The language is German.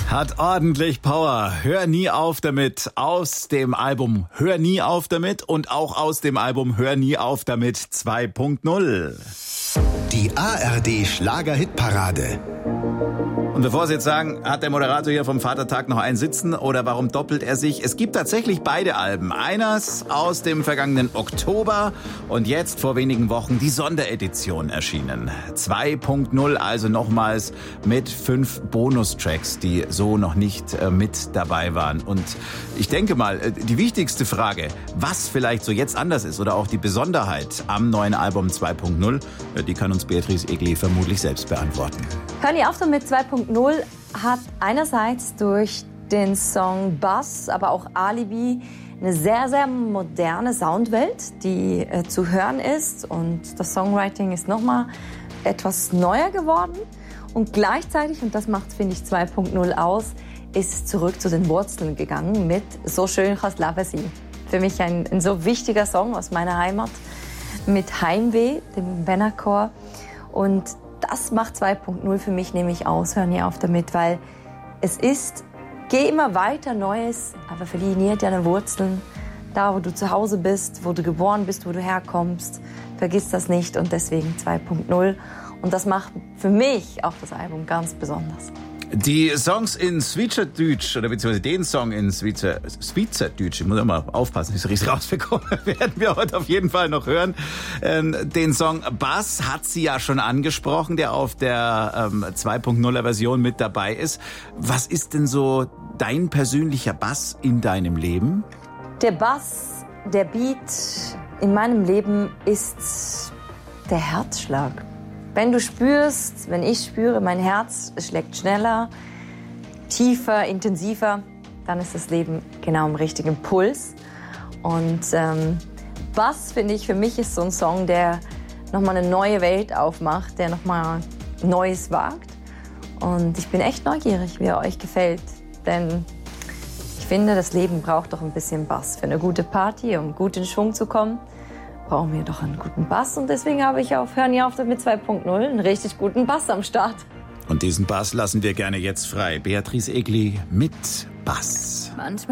Hat ordentlich Power. Hör nie auf damit. Aus dem Album Hör nie auf damit und auch aus dem Album Hör nie auf damit 2.0. Die ARD Schlager-Hitparade. Und bevor Sie jetzt sagen, hat der Moderator hier vom Vatertag noch einen sitzen oder warum doppelt er sich? Es gibt tatsächlich beide Alben. Eines aus dem vergangenen Oktober und jetzt vor wenigen Wochen die Sonderedition erschienen. 2.0, also nochmals mit 5 Bonustracks, die so noch nicht mit dabei waren. Und ich denke mal, die wichtigste Frage, was vielleicht so jetzt anders ist oder auch die Besonderheit am neuen Album 2.0, die kann uns Beatrice Egli vermutlich selbst beantworten. Hör nie auf damit 2.0 hat einerseits durch den Song Buzz, aber auch Alibi eine sehr, sehr moderne Soundwelt, die zu hören ist. Und das Songwriting ist nochmal etwas neuer geworden. Und gleichzeitig, und das macht, finde ich, 2.0 aus, ist zurück zu den Wurzeln gegangen mit So schön kann's Leben sein. Für mich ein so wichtiger Song aus meiner Heimat mit Heimweh, dem Männerchor. Und das macht 2.0 für mich nämlich aus. Hör nie auf damit, weil es ist, geh immer weiter Neues, aber verliere nie deine Wurzeln. Da, wo du zu Hause bist, wo du geboren bist, wo du herkommst, vergiss das nicht und deswegen 2.0. Und das macht für mich auch das Album ganz besonders. Die Songs in Schweizerdeutsch, oder beziehungsweise den Song in Schweizerdeutsch, ich muss immer aufpassen, dass ich es richtig rausbekomme, werden wir heute auf jeden Fall noch hören. Den Song Buzz hat sie ja schon angesprochen, der auf der 2.0er Version mit dabei ist. Was ist denn so dein persönlicher Bass in deinem Leben? Der Bass, der Beat in meinem Leben ist der Herzschlag. Wenn du spürst, wenn ich spüre, mein Herz schlägt schneller, tiefer, intensiver, dann ist das Leben genau im richtigen Puls. Und Buzz, finde ich, für mich ist so ein Song, der nochmal eine neue Welt aufmacht, der nochmal Neues wagt. Und ich bin echt neugierig, wie er euch gefällt. Denn ich finde, das Leben braucht doch ein bisschen Buzz. Für eine gute Party, um gut in Schwung zu kommen, brauchen wir doch einen guten Bass. Und deswegen habe ich auf Hör nie auf mit 2.0 einen richtig guten Bass am Start. Und diesen Bass lassen wir gerne jetzt frei. Beatrice Egli mit Bass. Manchmal